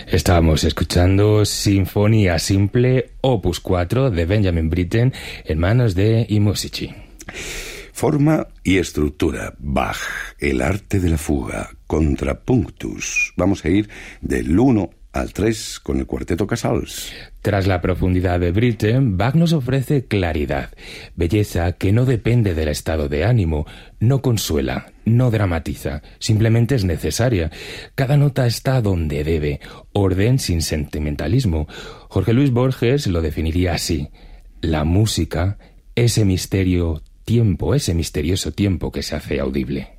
Estábamos escuchando Sinfonía Simple, Opus 4 de Benjamin Britten en manos de I Musici. Forma y estructura, Bach, el arte de la fuga, Contrapunctus. Vamos a ir del 1 al 3 con el Cuarteto Casals. Tras la profundidad de Britten, Bach nos ofrece claridad, belleza que no depende del estado de ánimo, no consuela, no dramatiza, simplemente es necesaria. Cada nota está donde debe, orden sin sentimentalismo. Jorge Luis Borges lo definiría así: la música, ese misterioso tiempo que se hace audible.